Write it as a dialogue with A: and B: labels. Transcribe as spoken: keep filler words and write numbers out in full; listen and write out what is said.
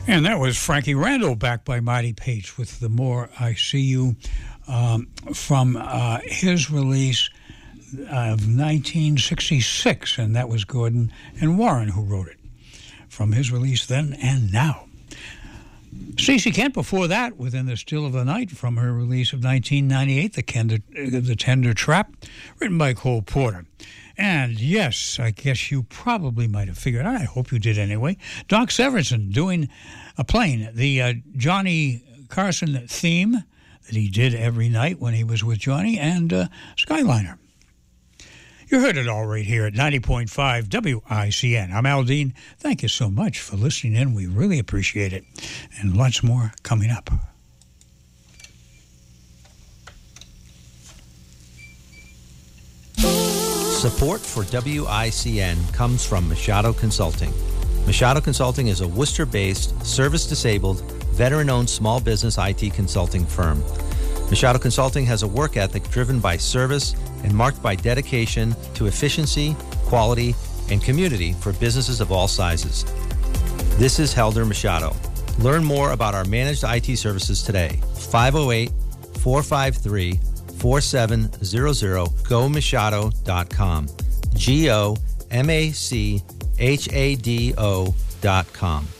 A: And that was Frankie Randall, backed by Mighty Page with The More I See You, um, from uh, his release of nineteen sixty-six, and that was Gordon and Warren who wrote it, from his release then and now. Stacey Kent before that, Within the Still of the Night, from her release of nineteen ninety-eight, The, Tender, the Tender Trap, written by Cole Porter. And yes, I guess you probably might have figured out, I hope you did anyway, Doc Severinsen doing, uh, playing the uh, Johnny Carson theme that he did every night when he was with Johnny, and uh, Skyliner. You heard it all right here at ninety point five W I C N. I'm Al Dean. Thank you so much for listening in. We really appreciate it. And lots more coming up.
B: Support for W I C N comes from Machado Consulting. Machado Consulting is a Worcester-based, service-disabled, veteran-owned small business I T consulting firm. Machado Consulting has a work ethic driven by service and marked by dedication to efficiency, quality, and community for businesses of all sizes. This is Helder Machado. Learn more about our managed I T services today. five oh eight, four five three, four seven zero zero, go machado dot com. G O M A C H A D O dot com.